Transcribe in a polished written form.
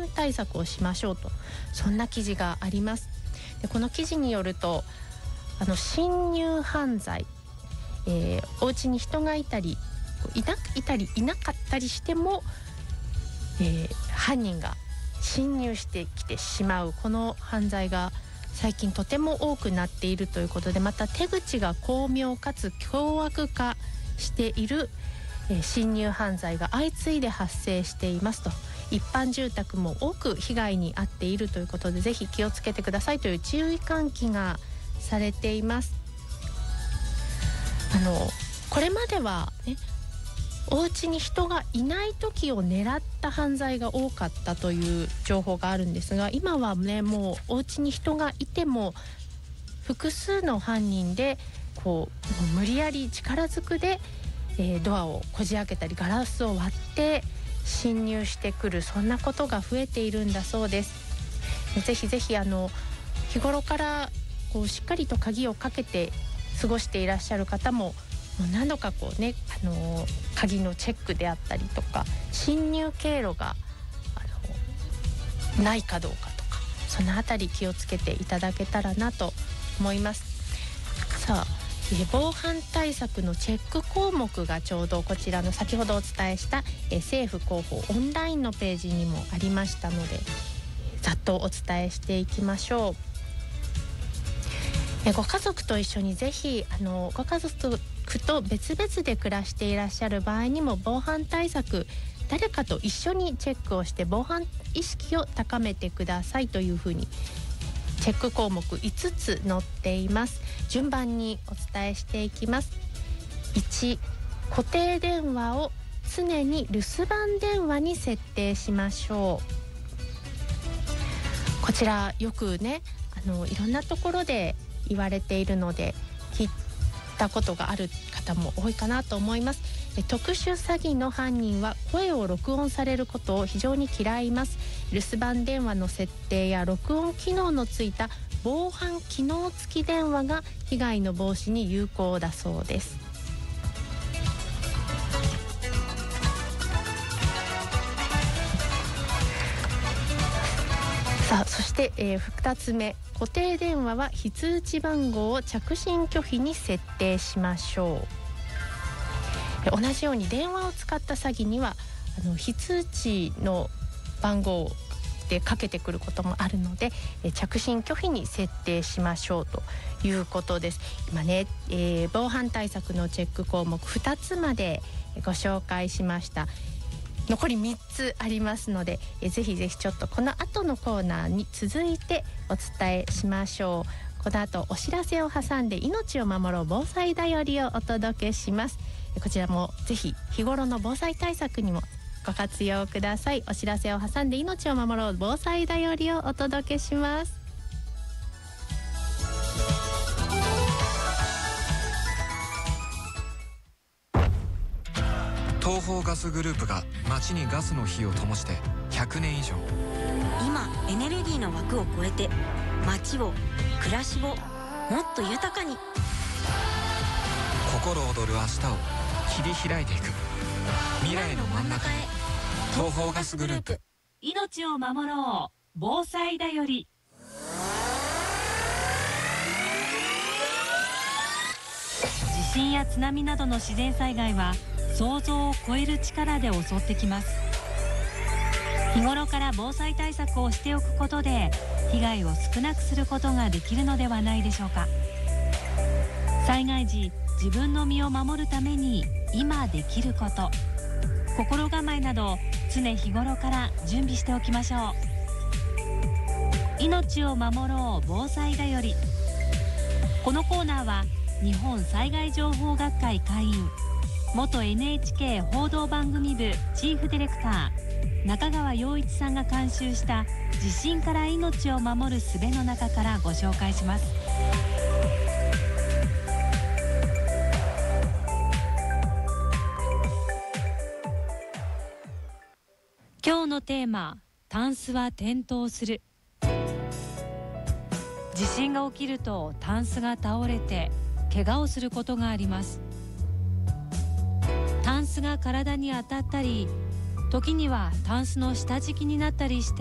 犯対策をしましょうと、そんな記事があります。でこの記事によると侵入犯罪、お家に人がいたりいなかったりしても、犯人が侵入してきてしまう、この犯罪が最近とても多くなっているということで、また手口が巧妙かつ凶悪化している、侵入犯罪が相次いで発生していますと、一般住宅も多く被害に遭っているということで、ぜひ気をつけてくださいという注意喚起がされています。これまではね、お家に人がいない時を狙った犯罪が多かったという情報があるんですが、今はね、もうお家に人がいても複数の犯人でもう無理やり力ずくで、ドアをこじ開けたりガラスを割って侵入してくる、そんなことが増えているんだそうです。ぜひぜひ日頃からしっかりと鍵をかけて過ごしていらっしゃる方も、何度か鍵のチェックであったりとか、侵入経路がないかどうかとか、そのあたり気をつけていただけたらなと思います。さあ、防犯対策のチェック項目がちょうどこちらの先ほどお伝えした政府広報オンラインのページにもありましたので、ざっとお伝えしていきましょう。ご家族と一緒にぜひご家族と別々で暮らしていらっしゃる場合にも、防犯対策誰かと一緒にチェックをして防犯意識を高めてくださいというふうにチェック項目5つ載っています。順番にお伝えしていきます。1、固定電話を常に留守番電話に設定しましょう。こちらよくね、いろんなところで言われているので聞いたことがある方も多いかなと思います。特殊詐欺の犯人は声を録音されることを非常に嫌います。留守番電話の設定や録音機能のついた防犯機能付き電話が被害の防止に有効だそうです。さあ、そして、2つ目、固定電話は非通知番号を着信拒否に設定しましょう。同じように電話を使った詐欺には非通知の番号でかけてくることもあるので、着信拒否に設定しましょうということです。今ね、防犯対策のチェック項目2つまでご紹介しました。残り3つありますので、ぜひぜひちょっとこの後のコーナーに続いてお伝えしましょう。この後お知らせを挟んで命を守ろう防災だよりをお届けします。こちらもぜひ日頃の防災対策にもご活用ください。お知らせを挟んで命を守ろう防災だよりをお届けします。 東邦ガスグループが街にガスの火を灯して100年以上。 今エネルギーの枠を超えて街を暮らしをもっと豊かに、 心躍る明日を切り開いていく未来の真ん中へ。東邦ガスグループ。 命を守ろう防災だより。地震や津波などの自然災害は想像を超える力で襲ってきます。日頃から防災対策をしておくことで被害を少なくすることができるのではないでしょうか。災害時、自分の身を守るために今できること、心構えなど常日頃から準備しておきましょう。命を守ろう防災だより。このコーナーは日本災害情報学会会員、元 NHK 報道番組部チーフディレクター中川陽一さんが監修した地震から命を守る術の中からご紹介します。今日のテーマ、タンスは転倒する。地震が起きるとタンスが倒れて怪我をすることがあります。タンスが体に当たったり、時にはタンスの下敷きになったりして